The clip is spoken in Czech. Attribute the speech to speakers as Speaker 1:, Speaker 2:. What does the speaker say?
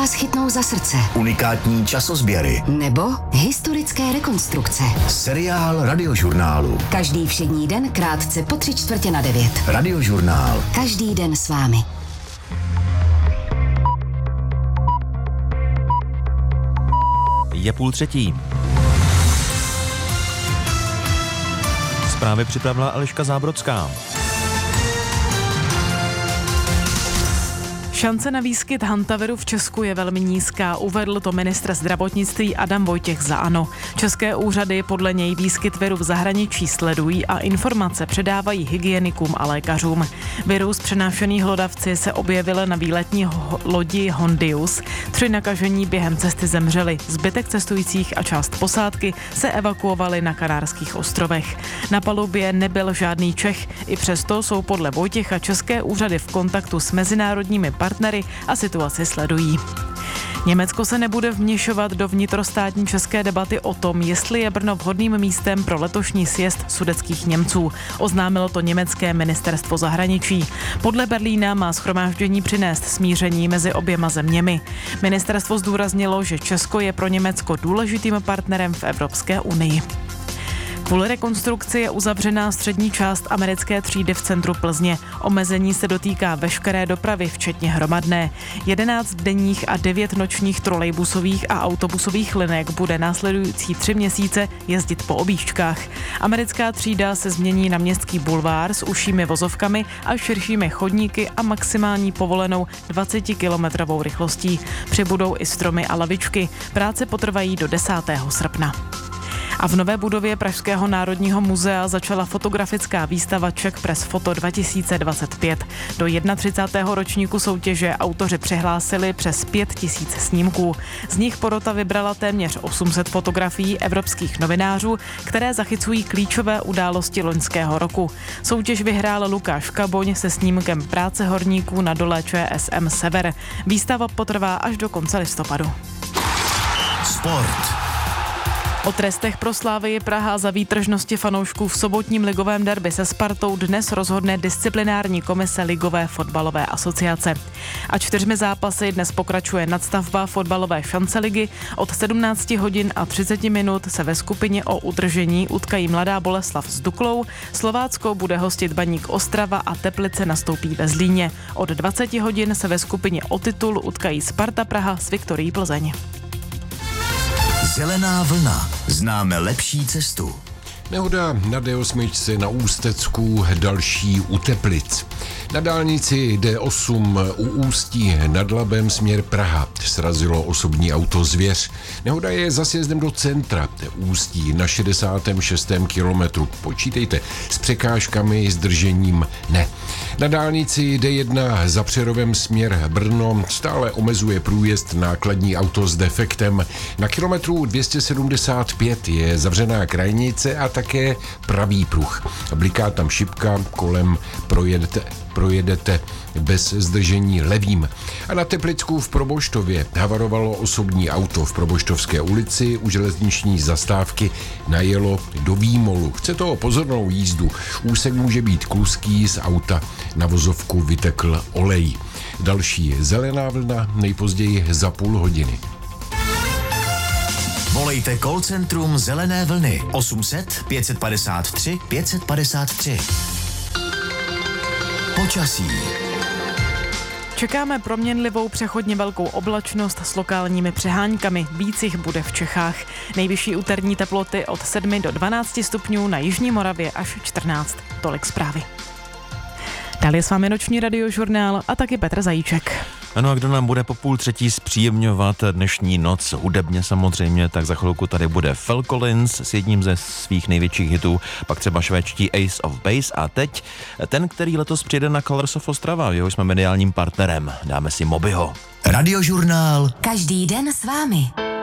Speaker 1: vás chytnou za srdce.
Speaker 2: Unikátní časozběry.
Speaker 1: Nebo historické rekonstrukce.
Speaker 2: Seriál Radiožurnálu.
Speaker 1: Každý všední den krátce po 8:45.
Speaker 2: Radiožurnál.
Speaker 1: Každý den s vámi.
Speaker 3: Je 2:30. Zprávy připravila Eliška Zábrodská.
Speaker 4: Šance na výskyt hantaviru v Česku je velmi nízká, uvedl to ministr zdravotnictví Adam Vojtěch za ANO. České úřady podle něj výskyt viru v zahraničí sledují a informace předávají hygienikům a lékařům. Virus přenášený hlodavci se objevil na výletní lodi Hondius. 3 nakažení během cesty zemřeli. Zbytek cestujících a část posádky se evakuovali na Kanárských ostrovech. Na palubě nebyl žádný Čech, i přesto jsou podle Vojtěcha české úřady v kontaktu s mezinárodními partnery a situaci sledují. Německo se nebude vměšovat do vnitrostátní české debaty o tom, jestli je Brno vhodným místem pro letošní sjezd sudetských Němců. Oznámilo to německé ministerstvo zahraničí. Podle Berlína má shromáždění přinést smíření mezi oběma zeměmi. Ministerstvo zdůraznilo, že Česko je pro Německo důležitým partnerem v Evropské unii. Kvůli rekonstrukci je uzavřená střední část americké třídy v centru Plzně. Omezení se dotýká veškeré dopravy, včetně hromadné. 11 denních a 9 nočních trolejbusových a autobusových linek bude následující 3 měsíce jezdit po objížďkách. Americká třída se změní na městský bulvár s užšími vozovkami a širšími chodníky a maximální povolenou 20-kilometrovou rychlostí. Přibudou i stromy a lavičky. Práce potrvají do 10. srpna. A v nové budově Pražského národního muzea začala fotografická výstava Czech Press Photo 2025. Do 31. ročníku soutěže autoři přihlásili přes 5000 snímků. Z nich porota vybrala téměř 800 fotografií evropských novinářů, které zachycují klíčové události loňského roku. Soutěž vyhrál Lukáš Kaboň se snímkem práce horníků na dole ČSM Sever. Výstava potrvá až do konce listopadu.
Speaker 2: Sport.
Speaker 4: O trestech pro Slavii Praha za výtržnosti fanoušků v sobotním ligovém derby se Spartou dnes rozhodne disciplinární komise Ligové fotbalové asociace. A 4 zápasy dnes pokračuje nadstavba fotbalové šance ligy. Od 17 hodin a 30 minut se ve skupině o udržení utkají Mladá Boleslav s Duklou, Slovácko bude hostit Baník Ostrava a Teplice nastoupí ve Zlíně. Od 20 hodin se ve skupině o titul utkají Sparta Praha s Viktorií Plzeň.
Speaker 2: Zelená vlna. Známe lepší cestu.
Speaker 5: Nehoda na D8 na Ústecku, další u Teplic. Na dálnici D8 u Ústí nad Labem směr Praha srazilo osobní auto Zvěř. Nehoda je za sjezdem do centra Ústí na 66. kilometru. Počítejte, s překážkami, s držením ne. Na dálnici D1 za Přerovem směr Brno stále omezuje průjezd nákladní auto s defektem. Na kilometru 275 je zavřená krajnice a také pravý pruh. Bliká tam šipka, kolem projedete bez zdržení levým. A na Teplicku v Proboštově havarovalo osobní auto v Proboštovské ulici, u železniční zastávky najelo do výmolu. Chce to pozornou jízdu. Úsek může být kluský, z auta na vozovku vytekl olej. Další zelená vlna nejpozději za půl hodiny.
Speaker 2: Volejte call centrum Zelené vlny 800 553 553. Počasí.
Speaker 4: Čekáme proměnlivou přechodně velkou oblačnost s lokálními přeháňkami. Víc jich bude v Čechách. Nejvyšší úterní teploty od 7 do 12 stupňů, na jižní Moravě až 14. Tolik zprávy. Dál je s vámi noční radiožurnál a taky Petr Zajíček.
Speaker 3: Ano, a kdo nám bude po 2:30 zpříjemňovat dnešní noc hudebně samozřejmě, tak za chvilku tady bude Phil Collins s jedním ze svých největších hitů, pak třeba švédští Ace of Base a teď ten, který letos přijede na Colors of Ostrava, jeho jsme mediálním partnerem. Dáme si Mobyho.
Speaker 2: Radiožurnál.
Speaker 1: Každý den s vámi.